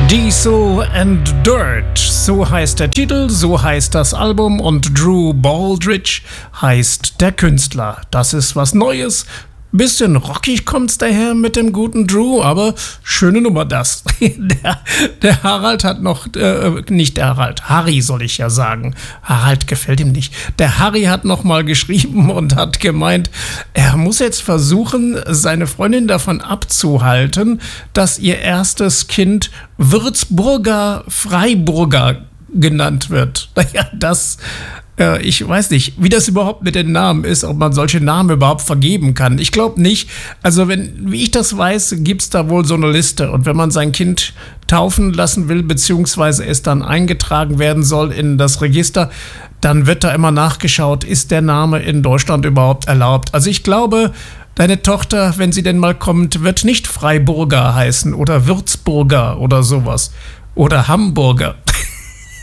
Diesel and Dirt, so heißt der Titel, so heißt das Album und Drew Baldridge heißt der Künstler. Das ist was Neues. Bisschen rockig kommt's daher mit dem guten Drew, aber schöne Nummer das. Der Harald hat noch, nicht der Harald, Harry soll ich ja sagen. Harald gefällt ihm nicht. Der Harry hat noch mal geschrieben und hat gemeint, er muss jetzt versuchen, seine Freundin davon abzuhalten, dass ihr erstes Kind Würzburger Freiburger genannt wird. Naja, ich weiß nicht, wie das überhaupt mit den Namen ist, ob man solche Namen überhaupt vergeben kann. Ich glaube nicht. Also wie ich das weiß, gibt es da wohl so eine Liste. Und wenn man sein Kind taufen lassen will, beziehungsweise es dann eingetragen werden soll in das Register, dann wird da immer nachgeschaut, ist der Name in Deutschland überhaupt erlaubt. Also ich glaube, deine Tochter, wenn sie denn mal kommt, wird nicht Freiburger heißen oder Würzburger oder sowas. Oder Hamburger.